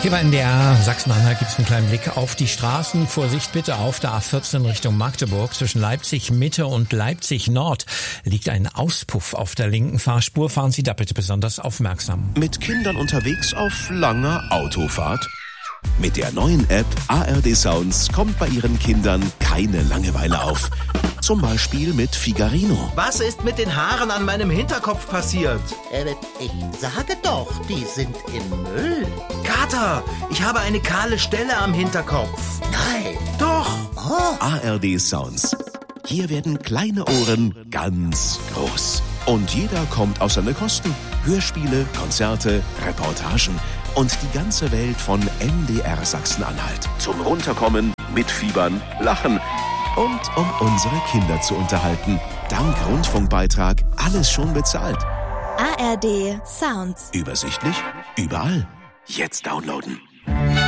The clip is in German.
Hier bei NDR Sachsen-Anhalt gibt es einen kleinen Blick auf die Straßen. Vorsicht bitte auf der A14 Richtung Magdeburg. Zwischen Leipzig Mitte und Leipzig Nord liegt ein Auspuff auf der linken Fahrspur. Fahren Sie da bitte besonders aufmerksam. Mit Kindern unterwegs auf langer Autofahrt? Mit der neuen App ARD Sounds kommt bei Ihren Kindern keine Langeweile auf. Zum Beispiel mit Figarino. Was ist mit den Haaren an meinem Hinterkopf passiert? Ich sage doch, die sind im Müll. Kater, ich habe eine kahle Stelle am Hinterkopf. Nein. Doch. Oh. ARD Sounds. Hier werden kleine Ohren ganz groß. Und jeder kommt auf seine Kosten. Hörspiele, Konzerte, Reportagen und die ganze Welt von NDR Sachsen-Anhalt. Zum Runterkommen, mitfiebern, lachen und um unsere Kinder zu unterhalten. Dank Rundfunkbeitrag alles schon bezahlt. ARD Sounds. Übersichtlich, überall. Jetzt downloaden.